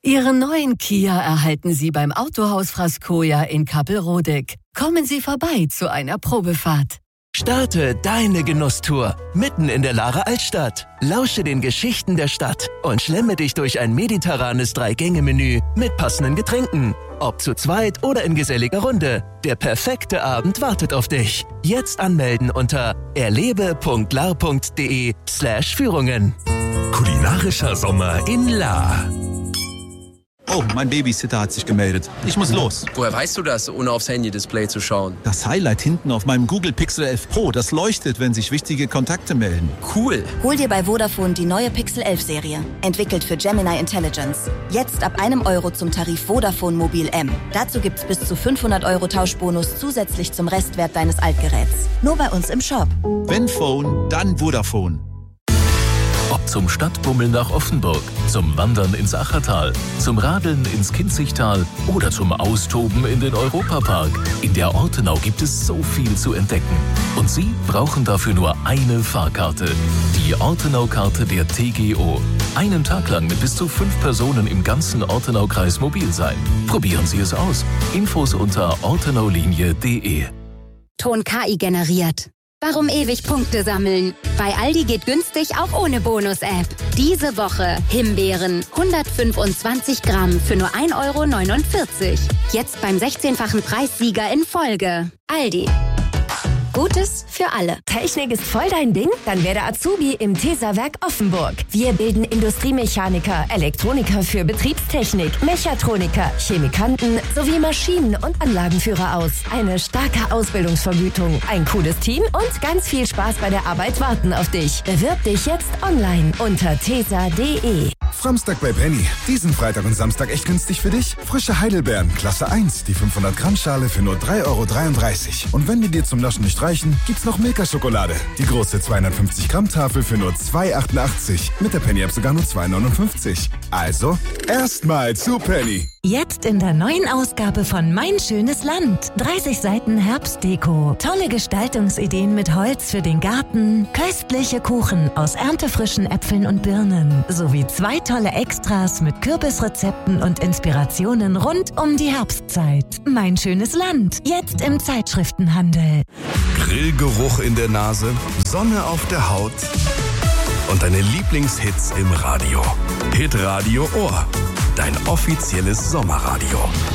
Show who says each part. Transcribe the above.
Speaker 1: Ihren neuen Kia erhalten Sie beim Autohaus Frascoja in Kappelrodeck. Kommen Sie vorbei zu einer Probefahrt.
Speaker 2: Starte deine Genusstour mitten in der Laarer Altstadt. Lausche den Geschichten der Stadt und schlemme dich durch ein mediterranes 3-Gänge-Menü mit passenden Getränken. Ob zu zweit oder in geselliger Runde, der perfekte Abend wartet auf dich. Jetzt anmelden unter erlebe.laar.de/Führungen.
Speaker 3: Kulinarischer Sommer in Laar.
Speaker 4: Oh, mein Babysitter hat sich gemeldet. Ich muss los.
Speaker 5: Woher weißt du das, ohne aufs Handy-Display zu schauen?
Speaker 4: Das Highlight hinten auf meinem Google Pixel 11 Pro, das leuchtet, wenn sich wichtige Kontakte melden.
Speaker 5: Cool.
Speaker 6: Hol dir bei Vodafone die neue Pixel 11 Serie. Entwickelt für Gemini Intelligence. Jetzt ab €1 zum Tarif Vodafone Mobil M. Dazu gibt's bis zu 500 € Tauschbonus zusätzlich zum Restwert deines Altgeräts. Nur bei uns im Shop.
Speaker 4: Wenn Phone, dann Vodafone.
Speaker 3: Ob zum Stadtbummeln nach Offenburg, zum Wandern ins Achertal, zum Radeln ins Kinzigtal oder zum Austoben in den Europapark. In der Ortenau gibt es so viel zu entdecken. Und Sie brauchen dafür nur eine Fahrkarte. Die Ortenau-Karte der TGO. Einen Tag lang mit bis zu 5 Personen im ganzen Ortenau-Kreis mobil sein. Probieren Sie es aus. Infos unter ortenaulinie.de.
Speaker 7: Ton KI generiert. Warum ewig Punkte sammeln? Bei Aldi geht günstig auch ohne Bonus-App. Diese Woche Himbeeren 125 Gramm für nur 1,49 €. Jetzt beim 16-fachen Preissieger in Folge. Aldi. Gutes für alle.
Speaker 8: Technik ist voll dein Ding? Dann werde Azubi im Tesa-Werk Offenburg. Wir bilden Industriemechaniker, Elektroniker für Betriebstechnik, Mechatroniker, Chemikanten sowie Maschinen- und Anlagenführer aus. Eine starke Ausbildungsvergütung, ein cooles Team und ganz viel Spaß bei der Arbeit warten auf dich. Bewirb dich jetzt online unter tesa.de.
Speaker 9: Samstag bei Penny. Diesen Freitag und Samstag echt günstig für dich? Frische Heidelbeeren, Klasse 1, die 500-Gramm-Schale für nur 3,33 €. Und wenn die dir zum Naschen nicht reichen, gibt's noch Milka-Schokolade. Die große 250-Gramm-Tafel für nur 2,88 €. Mit der Penny-App sogar nur 2,59 €. Also, erstmal zu Penny.
Speaker 10: Jetzt in der neuen Ausgabe von Mein schönes Land. 30 Seiten Herbstdeko. Tolle Gestaltungsideen mit Holz für den Garten. Köstliche Kuchen aus erntefrischen Äpfeln und Birnen. Sowie 2 tolle Extras mit Kürbisrezepten und Inspirationen rund um die Herbstzeit. Mein schönes Land. Jetzt im Zeitschriftenhandel.
Speaker 3: Grillgeruch in der Nase, Sonne auf der Haut und deine Lieblingshits im Radio. Hitradio Ohr. Dein offizielles Sommerradio.